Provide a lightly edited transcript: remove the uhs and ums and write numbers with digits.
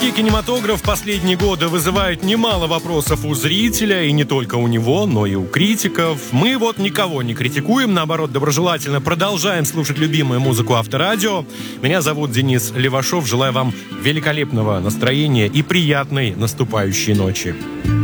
Кинематограф последние годы вызывает немало вопросов у зрителя, и не только у него, но и у критиков. Мы вот никого не критикуем, наоборот, доброжелательно продолжаем слушать любимую музыку Авторадио. Меня зовут Денис Левашов, желаю вам великолепного настроения и приятной наступающей ночи.